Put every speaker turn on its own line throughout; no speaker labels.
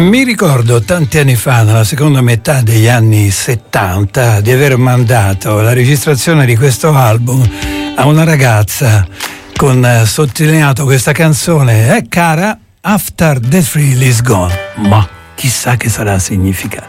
Mi ricordo tanti anni fa, nella seconda metà degli anni 70, di aver mandato la registrazione di questo album a una ragazza con sottolineato questa canzone, cara, After the Thrill is Gone. Ma chissà che sarà significato.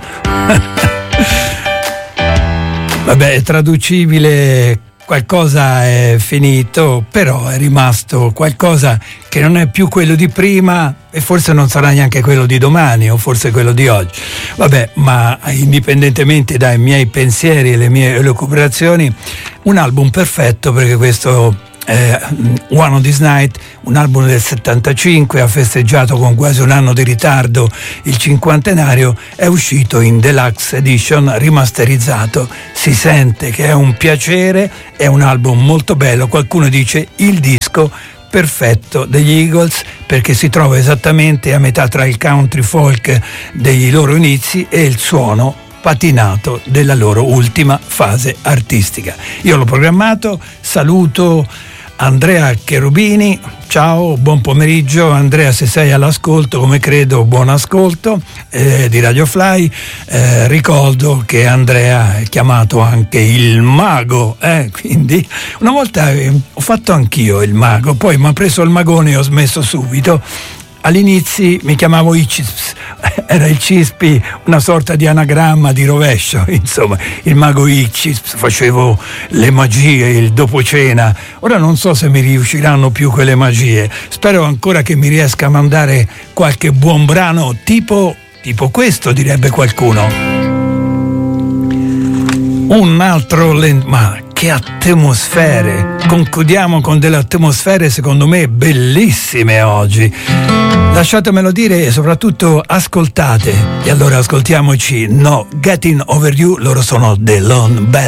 Vabbè, è traducibile, qualcosa è finito, però è rimasto qualcosa che non è più quello di prima e forse non sarà neanche quello di domani o forse quello di oggi. Vabbè, ma indipendentemente dai miei pensieri e le mie elucubrazioni, un album perfetto, perché questo One on This Night, un album del 75, ha festeggiato con quasi un anno di ritardo il cinquantenario, è uscito in deluxe edition rimasterizzato, si sente che è un piacere, è un album molto bello, qualcuno dice il disco perfetto degli Eagles, perché si trova esattamente a metà tra il country folk dei loro inizi e il suono patinato della loro ultima fase artistica. Io l'ho programmato, saluto Andrea Cherubini, ciao, buon pomeriggio Andrea, se sei all'ascolto, come credo, buon ascolto di Radio Fly. Ricordo che Andrea è chiamato anche il mago, quindi una volta ho fatto anch'io il mago, poi mi ha preso il magone e ho smesso subito. All'inizio mi chiamavo Icisps, era il Cispi, una sorta di anagramma di rovescio, insomma, il mago Icisps, facevo le magie, il dopo cena. Ora non so se mi riusciranno più quelle magie, spero ancora che mi riesca a mandare qualche buon brano tipo questo, direbbe qualcuno. Un altro ma che atmosfere, concludiamo con delle atmosfere secondo me bellissime oggi, lasciatemelo dire e soprattutto ascoltate. E allora ascoltiamoci No Getting Over You, loro sono The Lone Bell.